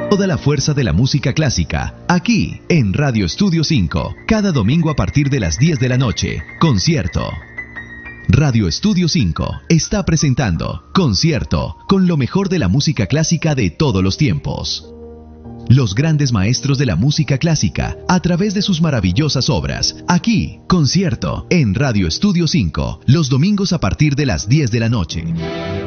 Toda la fuerza de la música clásica, aquí en Radio Estudio 5, cada domingo a partir de las 10 de la noche, concierto. Radio Estudio 5 está presentando Concierto con lo mejor de la música clásica de todos los tiempos. Los grandes maestros de la música clásica a través de sus maravillosas obras. Aquí, Concierto en Radio Estudio 5, los domingos a partir de las 10 de la noche.